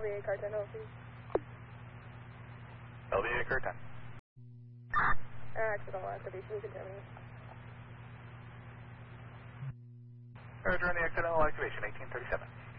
LVA car 10 LV. LVA car 10. Accidental activation contaminated. Roger, on the accidental activation, 1837.